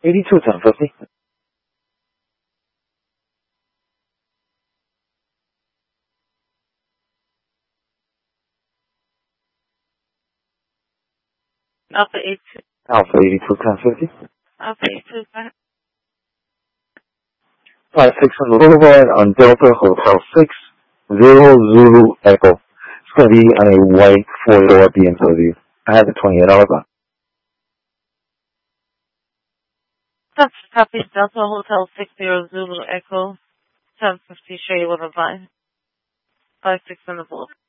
82 1050. Alpha 82. Alpha 82 1050. Alpha 82. 56 on the Boulevard on Delta Hotel 6, 0 Zulu Echo. It's going to be on a white 4-door BMW. I have the $28 on. Copy Delta Hotel 60 Zulu Echo 1050 Shea with a vine. 56 on the Boulevard.